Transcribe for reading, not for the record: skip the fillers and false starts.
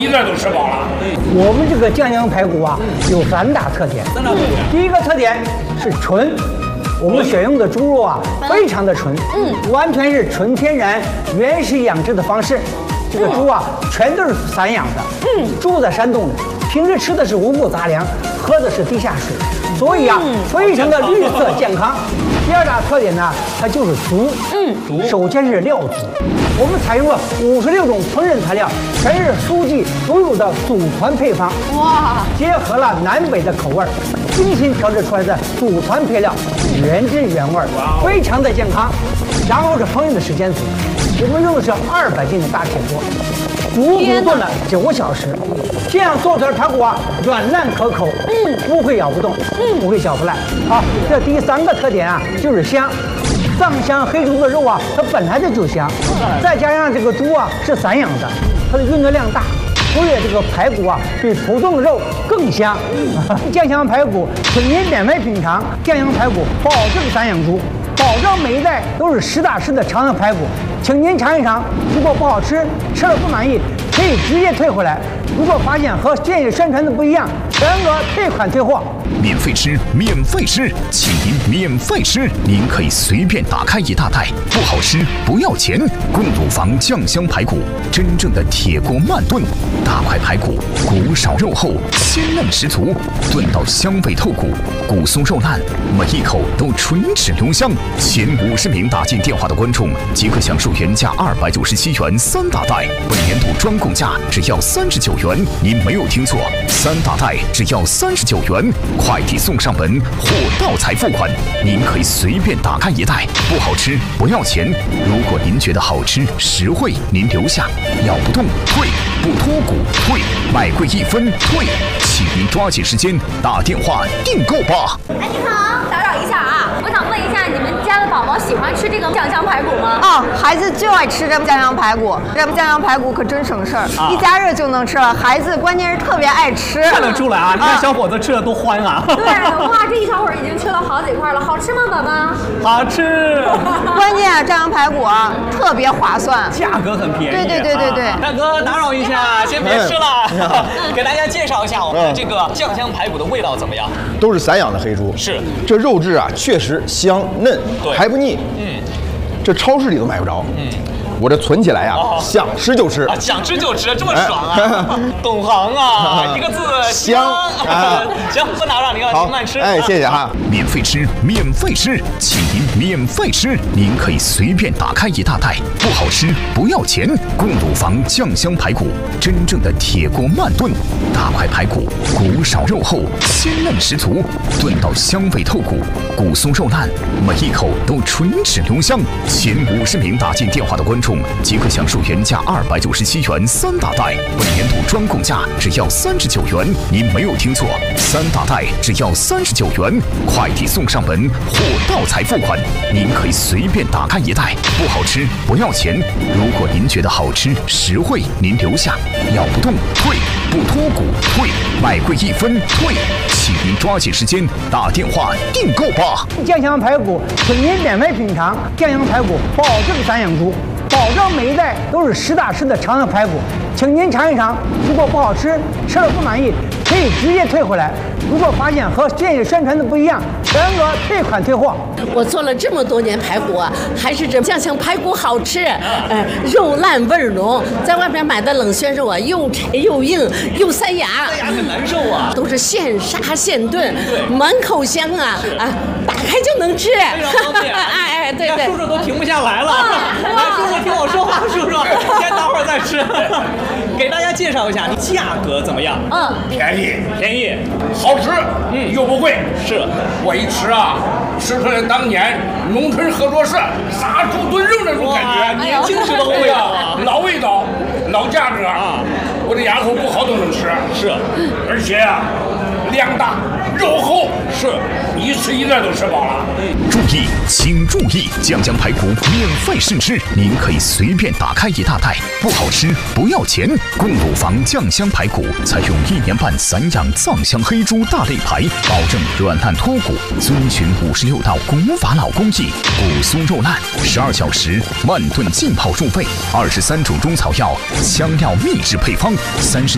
一个都吃饱了。 我们这个酱香排骨啊，有3大特点。第一个特点是纯，我们选用的猪肉啊，非常的纯，完全是纯天然、原始养殖的方式。这个猪啊，全都是散养的，住在山洞里，平时吃的是五谷杂粮，喝的是地下水，所以啊，非常的绿色健康。第二大特点呢，它就是足，首先是料足，我们采用了56种烹饪材料，全是苏记独有的祖传配方，哇，结合了南北的口味，精心调制出来的祖传配料，原汁原味，非常的健康。然后是烹饪的时间足，我们用的是200斤的大铁锅，足足炖了9小时，这样做出来排骨啊，软烂可口，不会咬不动，不会嚼不烂。好，这第3个特点啊，就是香。藏香黑猪的肉啊，它本来就香，再加上这个猪啊是散养的，它的运动量大，所以这个排骨啊比普通的肉更香。酱香排骨，请您免费品尝酱香排骨，保证散养猪，保证每一袋都是实打实的长阳排骨，请您尝一尝。如果不好吃，吃了不满意，可以直接退回来。如果发现和建议宣传的不一样，全额退款退货。 免费吃，免费吃，请您免费吃。您可以随便打开一大袋，不好吃不要钱。贡乳房酱香排骨，真正的铁锅慢炖，大块排骨，骨少肉厚，鲜嫩十足，炖到香味透骨，骨松肉烂，每一口都唇齿留香。前50名打进电话的观众即可享受原价297元3大袋，本年度专供价只要39元。您没有听错，3大袋只要39元。快递送上门，货到才付款。您可以随便打开一袋，不好吃不要钱。如果您觉得好吃实惠，您留下，咬不动退，不脱骨退，买贵1分退。请您抓紧时间打电话订购吧。 哎，你好，打扰一下啊，我想问一下，你们家的宝宝喜欢吃这个酱香排骨吗？ 啊，孩子就爱吃这酱香排骨，这酱香排骨可真省事儿，一加热就能吃了。孩子关键是特别爱吃， 看得出来啊，你看小伙子吃的多欢啊！ 对，哇，这一小会儿已经吃了好几块了，好吃吗，宝宝？ 好吃。 关键啊，酱香排骨啊特别划算， 价格很便宜。 对。 大哥，打扰一下，先别吃了，给大家介绍一下我们的这个酱香排骨的味道怎么样？ 都是散养的黑猪， 是这肉质啊确实香嫩，还不腻。这超市里都买不着。我这存起来呀，想吃就吃， 想吃就吃，这么爽啊！懂行啊，一个字香。行，不打扰您了，您慢吃。 哎，谢谢哈。 免费吃，免费吃，请您免费吃。您可以随便打开一大袋，不好吃不要钱。贡乳房酱香排骨，真正的铁锅慢炖，大块排骨，骨少肉厚，鲜嫩十足，炖到香味透骨，骨松肉烂，每一口都唇齿留香。前50名打进电话的观众即可享受原价297元3大袋，本年度专供价只要39元。您没有听错，3大袋只要39元，快递送上门，货到才付款。您可以随便打开一袋，不好吃不要钱。如果您觉得好吃实惠，您留下，咬不动退，不脱骨退，买贵1分退。请您抓紧时间打电话订购吧。 酱香排骨，请您免费品尝酱香排骨，保证散养猪，保证每一袋都是实打实的长阳排骨，请您尝一尝。如果不好吃，吃了不满意，可以直接退回来。如果发现和建议宣传的不一样，全额退款退货。 我做了这么多年排骨啊，还是这酱香排骨好吃，肉烂味儿浓。在外面买的冷鲜肉啊，又柴又硬又塞牙， 很难受啊。 都是现杀现炖，满口香啊，打开就能吃， 非常方便。 哎，对， 叔叔都停不下来了。来，叔叔听我说话，叔叔先等会儿再吃。给大家介绍一下，价格怎么样？便宜， 好吃，又不贵。 是我一吃啊，吃出来当年农村合作社杀猪炖肉那种感觉， 年轻时的味道啊， 老味道，老价格啊，我这牙口不好都能吃。 是， 而且啊，量大肉厚， 是一吃一个都吃饱了。 注意，请注意，酱香排骨免费试吃，您可以随便打开一大袋，不好吃不要钱。贡乳房酱香排骨采用1年半散养藏香黑猪大肋排，保证软烂脱骨，遵循56道古法老工艺，骨酥肉烂，12小时慢炖浸泡入味，23种中草药香料秘制配方，30